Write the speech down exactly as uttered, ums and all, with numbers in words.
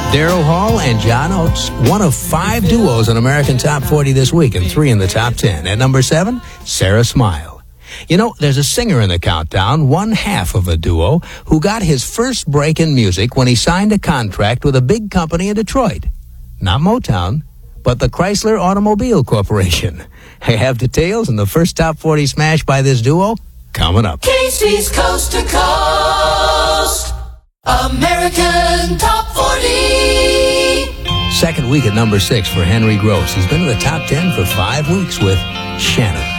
Daryl Hall and John Oates, one of five duos in American Top forty this week and three in the top ten. At number seven, Sarah Smile. You know, there's a singer in the countdown, one half of a duo, who got his first break in music when he signed a contract with a big company in Detroit. Not Motown, but the Chrysler Automobile Corporation. I have details in the first top forty smash by this duo coming up. Casey's Coast to Coast, American Top forty. Second week at number six for Henry Gross. He's been in the top ten for five weeks with Shannon.